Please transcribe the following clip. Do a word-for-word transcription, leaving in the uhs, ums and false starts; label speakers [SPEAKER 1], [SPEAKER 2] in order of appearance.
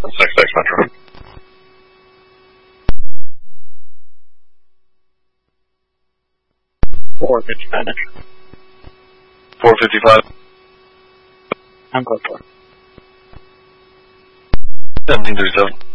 [SPEAKER 1] Six six Metro.
[SPEAKER 2] Four fifty five.
[SPEAKER 1] Four fifty five.
[SPEAKER 2] I'm code four.
[SPEAKER 1] Seventeen thirty seven.